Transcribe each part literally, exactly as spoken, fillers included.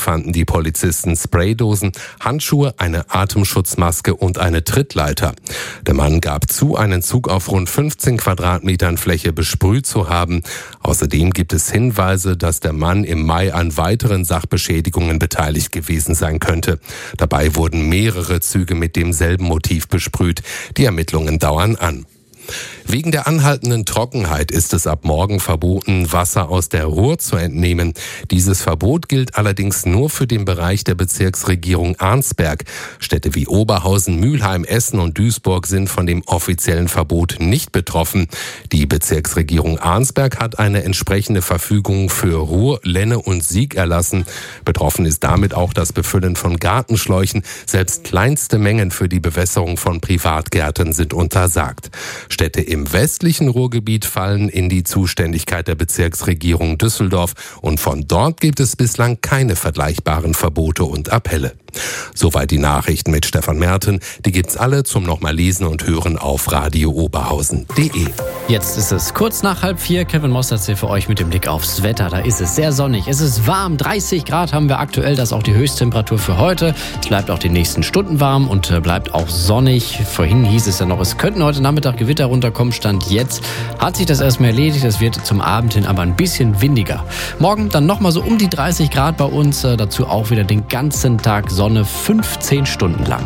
fanden die Polizisten Spraydosen, Handschuhe, eine Atemschutzmaske und eine Trittleiter. Der Mann gab zu, einen Zug auf rund fünfzehn Quadratmetern Fläche besprüht zu haben. Außerdem gibt es Hinweise, dass der Mann im Mai an weiteren Sachbeschädigungen beteiligt gewesen sein könnte. Dabei wurden mehrere Züge mit demselben Motiv besprüht. Die Ermittlungen dauern an. Wegen der anhaltenden Trockenheit ist es ab morgen verboten, Wasser aus der Ruhr zu entnehmen. Dieses Verbot gilt allerdings nur für den Bereich der Bezirksregierung Arnsberg. Städte wie Oberhausen, Mülheim, Essen und Duisburg sind von dem offiziellen Verbot nicht betroffen. Die Bezirksregierung Arnsberg hat eine entsprechende Verfügung für Ruhr, Lenne und Sieg erlassen. Betroffen ist damit auch das Befüllen von Gartenschläuchen. Selbst kleinste Mengen für die Bewässerung von Privatgärten sind untersagt. Städte im westlichen Ruhrgebiet fallen in die Zuständigkeit der Bezirksregierung Düsseldorf und von dort gibt es bislang keine vergleichbaren Verbote und Appelle. Soweit die Nachrichten mit Stefan Merten. Die gibt's alle zum nochmal lesen und hören auf radio oberhausen punkt de. Jetzt ist es kurz nach halb vier. Kevin Mosterz hier für euch mit dem Blick aufs Wetter. Da ist es sehr sonnig. Es ist warm. dreißig Grad haben wir aktuell. Das ist auch die Höchsttemperatur für heute. Es bleibt auch die nächsten Stunden warm und bleibt auch sonnig. Vorhin hieß es ja noch, es könnten heute Nachmittag Gewitter runterkommen. Stand jetzt hat sich das erstmal erledigt. Es wird zum Abend hin aber ein bisschen windiger. Morgen dann nochmal so um die dreißig Grad bei uns. Dazu auch wieder den ganzen Tag Sonne, fünfzehn Stunden lang.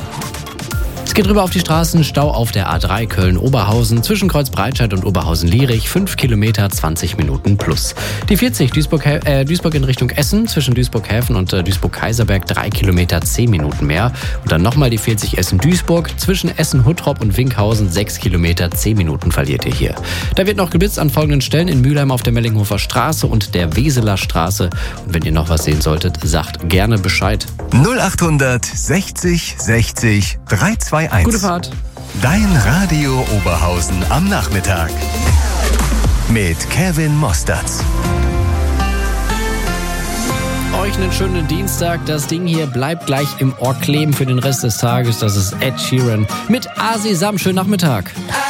Es geht rüber auf die Straßen, Stau auf der A drei Köln-Oberhausen, zwischen Kreuzbreitscheid und Oberhausen-Lierich, fünf Kilometer, zwanzig Minuten plus. Die vierzig Duisburg, äh, Duisburg in Richtung Essen, zwischen Duisburg-Häfen und äh, Duisburg-Kaiserberg, drei Kilometer, zehn Minuten mehr. Und dann nochmal die vierzig Essen-Duisburg, zwischen Essen-Huttrop und Winkhausen, sechs Kilometer, zehn Minuten verliert ihr hier. Da wird noch geblitzt an folgenden Stellen: in Mülheim auf der Mellinghofer Straße und der Weseler Straße. Und wenn ihr noch was sehen solltet, sagt gerne Bescheid. null acht sechzig sechzig drei zwei eins. Gute Fahrt. Dein Radio Oberhausen am Nachmittag. Mit Kevin Mosterz. Euch einen schönen Dienstag. Das Ding hier bleibt gleich im Ohr kleben für den Rest des Tages. Das ist Ed Sheeran mit Asisam. Schönen Nachmittag.